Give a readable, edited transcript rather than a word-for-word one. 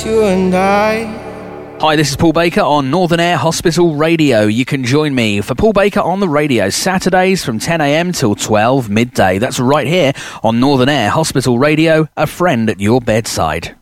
just you and I. Hi, this is Paul Baker on Northern Air Hospital Radio. You can join me for Paul Baker on the radio Saturdays from 10 a.m. till 12 midday. That's right here on Northern Air Hospital Radio, a friend at your bedside.